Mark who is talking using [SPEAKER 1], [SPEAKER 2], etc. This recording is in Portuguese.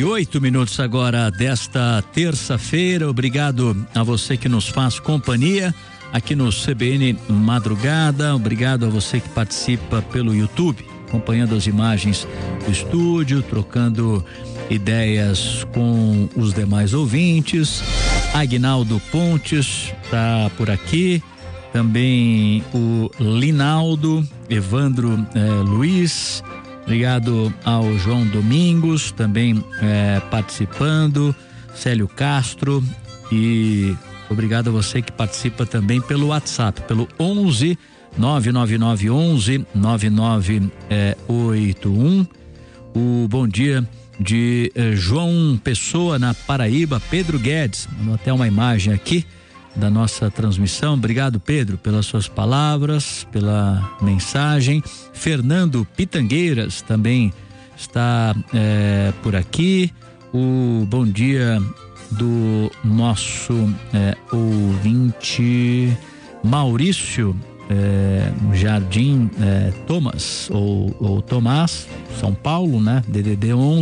[SPEAKER 1] 8 agora desta terça-feira. Obrigado a você que nos faz companhia aqui no CBN Madrugada. Obrigado a você que participa pelo YouTube, acompanhando as imagens do estúdio, trocando ideias com os demais ouvintes. Aguinaldo Pontes tá por aqui, também o Linaldo, Evandro Luiz. Obrigado ao João Domingos, também participando, Célio Castro, e obrigado a você que participa também pelo WhatsApp, pelo 11 99911 9981. O bom dia de João Pessoa, na Paraíba. Pedro Guedes mandou até uma imagem aqui da nossa transmissão. Obrigado, Pedro, pelas suas palavras, pela mensagem. Fernando Pitangueiras também está por aqui. O bom dia do nosso ouvinte Maurício Jardim Thomas ou Tomás, São Paulo, né? DDD 11